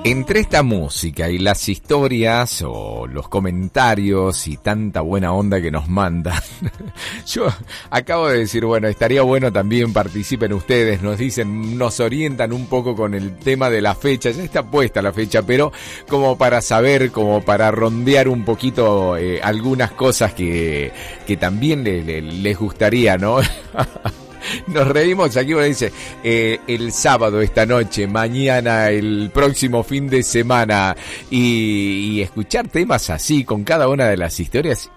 Entre esta música y las historias o los comentarios y tanta buena onda que nos mandan, yo acabo de decir, bueno, estaría bueno también participen ustedes, nos dicen, nos orientan un poco con el tema de la fecha, ya está puesta la fecha, pero como para saber, como para rondear un poquito algunas cosas que también les gustaría, ¿no? Nos reímos, aquí uno dice, el sábado esta noche, mañana, el próximo fin de semana, y escuchar temas así, con cada una de las historias,